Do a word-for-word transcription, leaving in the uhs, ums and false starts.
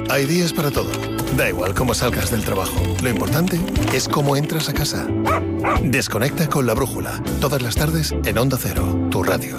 Hay días para todo. Da igual cómo salgas del trabajo. Lo importante es cómo entras a casa. Desconecta con La Brújula. Todas las tardes en Onda Cero, tu radio.